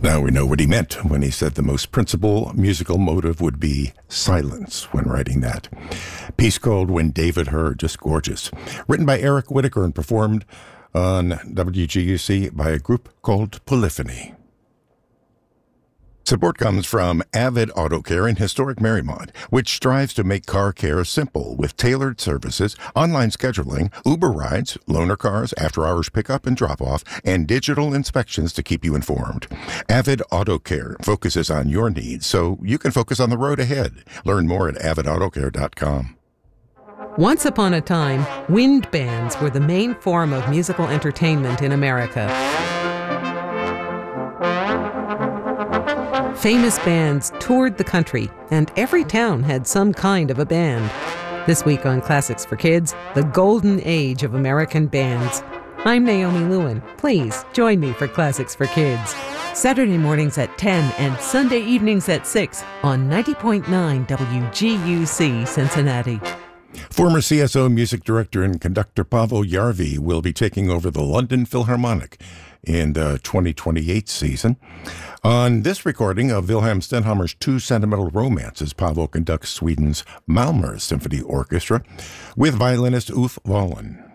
Now we know what he meant when he said the most principal musical motive would be silence when writing that. Piece called When David Heard, just gorgeous. Written by Eric Whitacre and performed on WGUC by a group called Polyphony. Support comes from Avid Auto Care in historic Marymount, which strives to make car care simple with tailored services, online scheduling, Uber rides, loaner cars, after-hours pickup and drop-off, and digital inspections to keep you informed. Avid Auto Care focuses on your needs so you can focus on the road ahead. Learn more at avidautocare.com. Once upon a time, wind bands were the main form of musical entertainment in America. Famous bands toured the country, and every town had some kind of a band. This week on Classics for Kids, the golden age of American bands. I'm Naomi Lewin. Please join me for Classics for Kids. Saturday mornings at 10 and Sunday evenings at 6 on 90.9 WGUC Cincinnati. Former CSO music director and conductor Paavo Järvi will be taking over the London Philharmonic in the 2028 season. On this recording of Wilhelm Stenhammar's Two Sentimental Romances, Paavo conducts Sweden's Malmö Symphony Orchestra with violinist Ulf Wallin.